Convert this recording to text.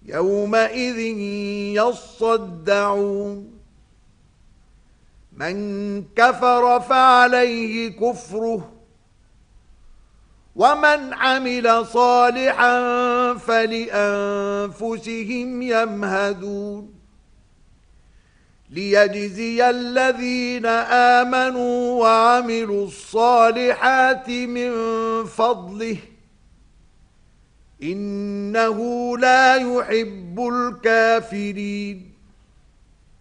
يومئذ يصدعون من كفر فعليه كفره ومن عمل صالحا فلأنفسهم يمهدون ليجزي الذين آمنوا وعملوا الصالحات من فضله إنه لا يحب الكافرين